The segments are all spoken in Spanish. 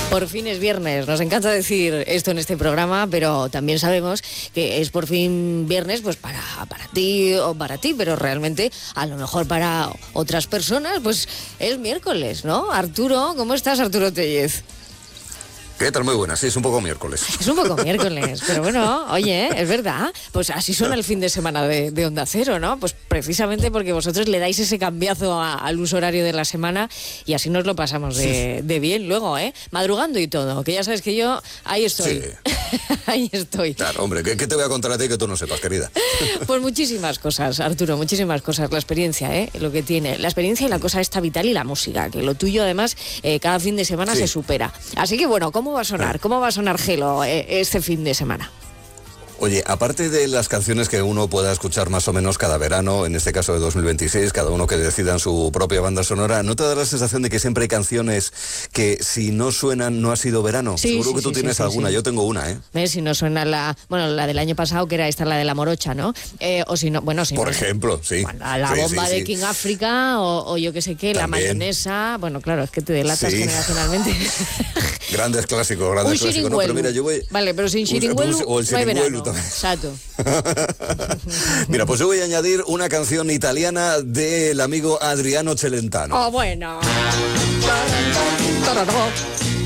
Por fin es viernes, nos encanta decir esto en este programa, pero también sabemos que es por fin viernes pues para ti o para ti, pero realmente a lo mejor para otras personas pues es miércoles, ¿no? Arturo, ¿cómo estás, Arturo Tellez? ¿Qué tal? Muy buena, sí, es un poco miércoles. Es un poco miércoles, pero bueno, oye, es verdad, pues así suena el fin de semana de Onda Cero, ¿no? Pues precisamente porque vosotros le dais ese cambiazo al uso horario de la semana y así nos lo pasamos de bien luego, ¿eh? Madrugando y todo, que ya sabes que yo ahí estoy. Sí. Ahí estoy. Claro, hombre, ¿qué te voy a contar a ti que tú no sepas, querida? Pues muchísimas cosas, Arturo, muchísimas cosas. La experiencia, lo que tiene. La experiencia y la cosa esta vital y la música, que lo tuyo además cada fin de semana se supera. Así que bueno, ¿cómo va a sonar? ¿Cómo va a sonar Gelo este fin de semana? Oye, aparte de las canciones que uno pueda escuchar más o menos cada verano, en este caso de 2026, cada uno que decida en su propia banda sonora, ¿no te da la sensación de que siempre hay canciones que si no suenan no ha sido verano? Sí, Seguro que tú tienes alguna, yo tengo una, ¿eh? ¿Ves? Si no suena la del año pasado, que era esta, la de la morocha, ¿no? O si no, bueno, si por no, ejemplo, sí. Bueno, la bomba de King África o yo qué sé qué, también. La mayonesa, bueno, claro, es que te delatas generacionalmente. Grandes clásicos, grandes clásicos. No, pero mira, yo voy... Vale, pero sin Chiringuelu o el no hay verano. También. Exacto. Mira, pues yo voy a añadir una canción italiana del amigo Adriano Celentano. Oh, bueno.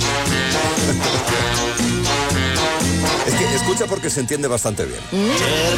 Es que escucha porque se entiende bastante bien.